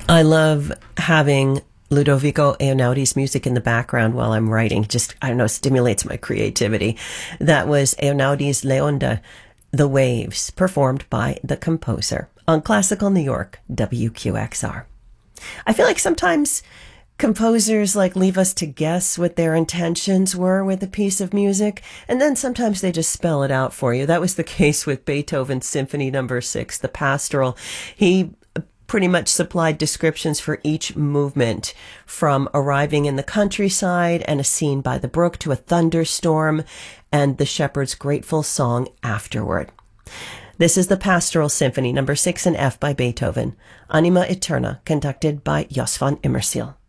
I love having Ludovico Einaudi's music in the background while I'm writing. Just, I don't know, stimulates my creativity. That was Einaudi's Leonda, The Waves, performed by the composer on Classical New York, WQXR. I feel like sometimes composers leave us to guess what their intentions were with a piece of music, and then sometimes they just spell it out for you. That was the case with Beethoven's Symphony No. 6, the Pastoral. He pretty much supplied descriptions for each movement, from arriving in the countryside and a scene by the brook to a thunderstorm and the shepherd's grateful song afterward. This is the Pastoral Symphony No. 6 in F by Beethoven, Anima Eterna, conducted by Jos van Immersiel.